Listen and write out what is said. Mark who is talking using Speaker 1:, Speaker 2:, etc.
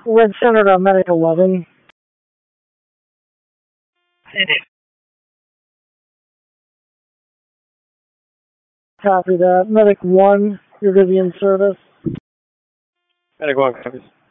Speaker 1: Red Center to Medic 11. Copy that. Medic 1, you're going to be in service.
Speaker 2: Medic 1 copies.